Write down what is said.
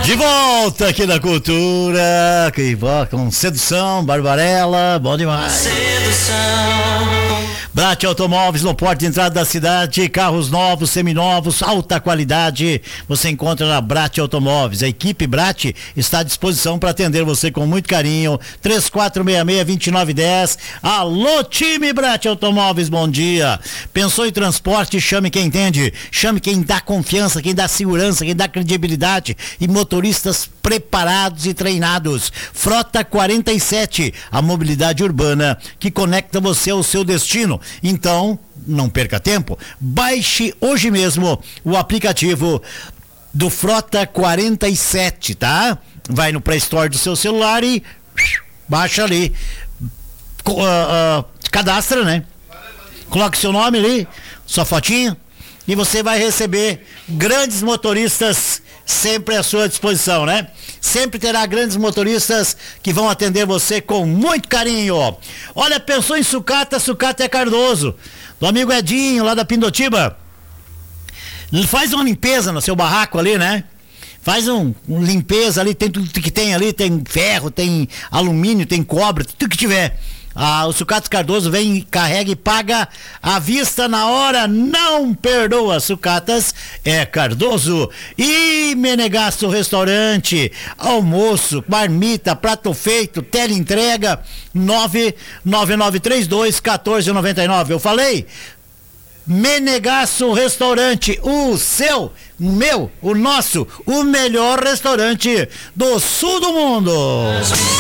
De volta aqui na Cultura, com Sedução, Barbarella, bom demais. Brat Automóveis, no porto de entrada da cidade, carros novos, seminovos, alta qualidade, você encontra na Brat Automóveis. A equipe Brat está à disposição para atender você com muito carinho. 3466-2910. Alô, time Brat Automóveis, bom dia. Pensou em transporte? Chame quem entende, chame quem dá confiança, quem dá segurança, quem dá credibilidade e motoristas preparados e treinados. Frota 47, a mobilidade urbana que conecta você ao seu destino. Então, não perca tempo, baixe hoje mesmo o aplicativo do Frota 47, tá? Vai no Play Store do seu celular e baixa ali, cadastra, né? Coloque seu nome ali, sua fotinha, e você vai receber grandes motoristas sempre à sua disposição, né? Sempre terá grandes motoristas que vão atender você com muito carinho. Olha, pensou em sucata? Sucata é Cardoso, do amigo Edinho, lá da Pindotiba. Faz uma limpeza no seu barraco ali, né? Faz uma limpeza ali, tem tudo que tem ali, tem ferro, tem alumínio, tem cobre, tudo que tiver. O Sucatas Cardoso vem, carrega e paga à vista na hora, não perdoa. Sucatas é Cardoso. E Menegasso Restaurante, almoço, marmita, prato feito, teleentrega, 99932-1499. Eu falei? Menegasso Restaurante, o seu, o meu, o nosso, o melhor restaurante do sul do mundo.